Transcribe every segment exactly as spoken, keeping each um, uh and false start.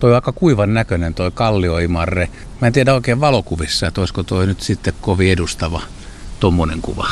Toi on aika kuivan näköinen toi kallioimarre. Mä en tiedä oikein valokuvissa, että olisiko toi nyt sitten kovin edustava tommonen kuva.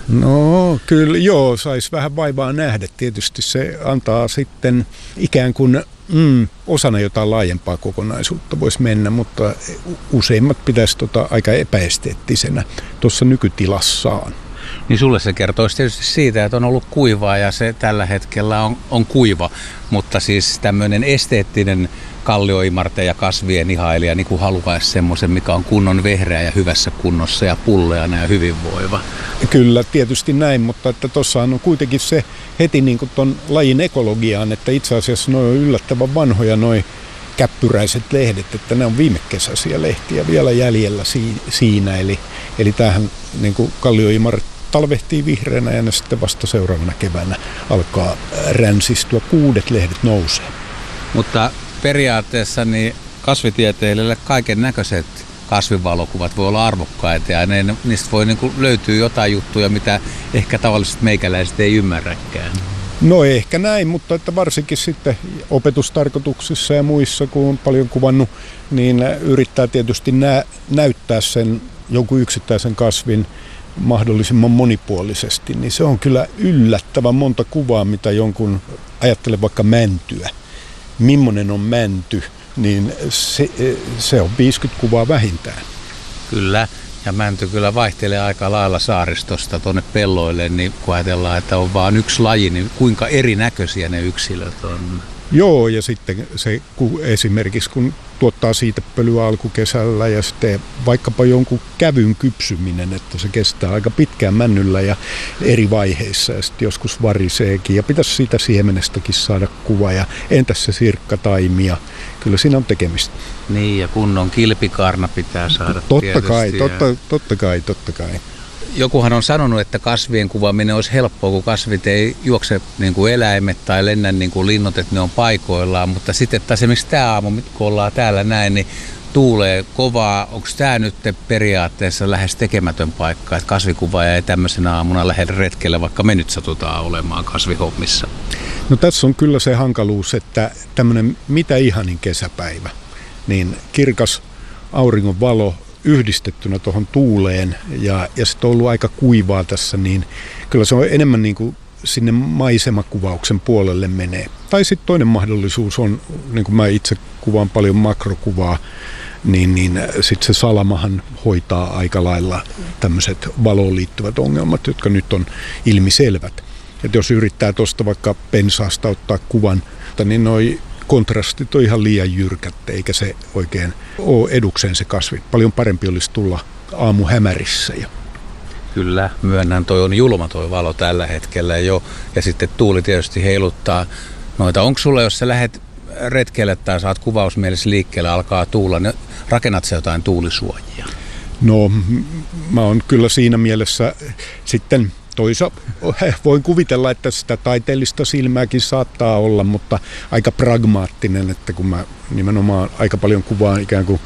No kyllä joo, saisi vähän vaivaa nähdä. Tietysti se antaa sitten ikään kuin mm, osana jotain laajempaa kokonaisuutta voisi mennä, mutta useimmat pitäisi tota aika epäesteettisenä tuossa nykytilassaan. Niin sulle se kertoisi tietysti siitä, että on ollut kuivaa ja se tällä hetkellä on, on kuiva, mutta siis tämmöinen esteettinen kallioimarte ja kasvien ihailija niin kuin haluaisi semmoisen, mikä on kunnon vehreä ja hyvässä kunnossa ja pulleana ja hyvinvoiva. Kyllä, tietysti näin, mutta että tossahan on kuitenkin se heti niin kuin ton lajin ekologiaan, että itse asiassa ne on yllättävän vanhoja noi käppyräiset lehdet, että ne on viime kesäisiä lehtiä vielä jäljellä siinä, eli, eli tämähän niin kuin kallioimare talvehtii vihreänä ja ne sitten vasta seuraavana keväänä alkaa ränsistyä, kuudet lehdet nousee. Mutta periaatteessa niin kasvitieteilijöille kaiken näköiset kasvivalokuvat voi olla arvokkaita ja ne, niistä voi niin kuin löytyä jotain juttuja, mitä ehkä tavalliset meikäläiset ei ymmärräkään. No ehkä näin, mutta että varsinkin sitten opetustarkoituksissa ja muissa, kun on paljon kuvannut, niin yrittää tietysti nä- näyttää sen jonkun yksittäisen kasvin mahdollisimman monipuolisesti, niin se on kyllä yllättävän monta kuvaa, mitä jonkun, ajattele vaikka mäntyä. Millainen on mänty, niin se, se on viisikymmentä kuvaa vähintään. Kyllä, ja mänty kyllä vaihtelee aika lailla saaristosta tuonne pelloille, niin kun ajatellaan, että on vain yksi laji, niin kuinka erinäköisiä ne yksilöt on? Joo, ja sitten se esimerkiksi kun tuottaa siitepölyä alkukesällä ja sitten vaikkapa jonkun kävyn kypsyminen, että se kestää aika pitkään männyllä ja eri vaiheissa ja sitten joskus variseekin ja pitäisi siitä siemenestäkin saada kuva ja entäs se sirkkataimia, kyllä siinä on tekemistä. Niin ja kunnon kilpikarna pitää saada totta tietysti. Kai, ja... totta, totta kai, totta kai. Jokuhan on sanonut, että kasvien kuvaaminen olisi helppoa, kun kasvit ei juokse niin kuin eläimet tai lennä niin kuin linnut, että ne on paikoillaan. Mutta sitten taas esimerkiksi tämä aamu, kun ollaan täällä näin, niin tuulee kovaa. Onko tämä nyt periaatteessa lähes tekemätön paikka, että kasvikuvaaja ei tämmöisenä aamuna lähde retkelle, vaikka me nyt satutaan olemaan kasvihommissa? No tässä on kyllä se hankaluus, että tämmöinen mitä ihanin kesäpäivä, niin kirkas auringon valo, yhdistettynä tuohon tuuleen ja, ja sitten on ollut aika kuivaa tässä, niin kyllä se on enemmän niin kuin sinne maisemakuvauksen puolelle menee. Tai sitten toinen mahdollisuus on, niin kuin mä itse kuvaan paljon makrokuvaa, niin, niin sitten se salamahan hoitaa aika lailla tämmöiset valoon liittyvät ongelmat, jotka nyt on ilmiselvät. Että jos yrittää tuosta vaikka pensaasta ottaa kuvan, niin noi kontrastit on ihan liian jyrkät, eikä se oikein ole edukseen se kasvi. Paljon parempi olisi tulla aamuhämärissä. Jo. Kyllä, myönnän, toi on julma toi valo tällä hetkellä jo. Ja sitten tuuli tietysti heiluttaa noita. Onko sulla, jos sä lähdet retkelle tai saat kuvausmielessä liikkeelle, alkaa tuulla, niin rakennat sä jotain tuulisuojia? No, mä oon kyllä siinä mielessä sitten... Toisaalta voin kuvitella, että sitä taiteellista silmääkin saattaa olla, mutta aika pragmaattinen, että kun mä nimenomaan aika paljon kuvaan ikään kuin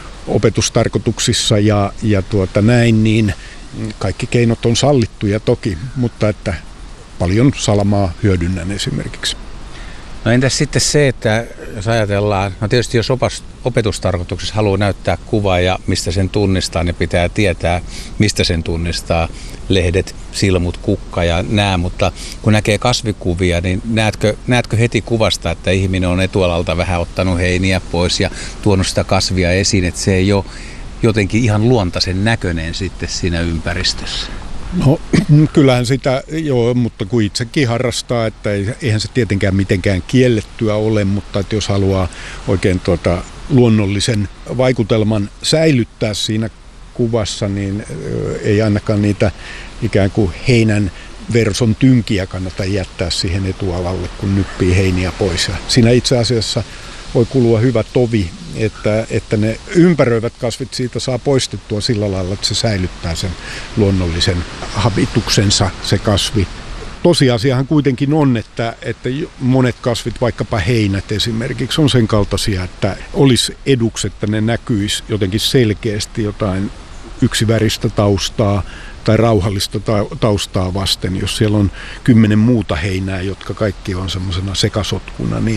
opetustarkoituksissa ja, ja tuota näin, niin kaikki keinot on sallittuja toki, mutta että paljon salamaa hyödynnän esimerkiksi. No entäs sitten se, että jos ajatellaan, no tietysti jos opas, opetustarkoituksessa haluaa näyttää kuvaa ja mistä sen tunnistaa, niin pitää tietää, mistä sen tunnistaa, lehdet, silmut, kukka ja nää, mutta kun näkee kasvikuvia, niin näetkö, näetkö heti kuvasta, että ihminen on etualalta vähän ottanut heiniä pois ja tuonut sitä kasvia esiin, että se ei ole jotenkin ihan luontaisen näköinen sitten siinä ympäristössä? No kyllähän sitä, joo, mutta kun itsekin harrastaa, että eihän se tietenkään mitenkään kiellettyä ole, mutta että jos haluaa oikein tuota luonnollisen vaikutelman säilyttää siinä kuvassa, niin ei ainakaan niitä ikään kuin heinän verson tynkiä kannata jättää siihen etualalle, kun nyppii heiniä pois. Ja siinä itse asiassa voi kulua hyvä tovi, että, että ne ympäröivät kasvit siitä saa poistettua sillä lailla, että se säilyttää sen luonnollisen habituksensa, se kasvi. Tosiasiahan kuitenkin on, että, että monet kasvit, vaikkapa heinät esimerkiksi, on sen kaltaisia, että olisi eduksi, että ne näkyisi jotenkin selkeästi jotain yksiväristä taustaa tai rauhallista taustaa vasten, jos siellä on kymmenen muuta heinää, jotka kaikki on semmoisena sekasotkuna, niin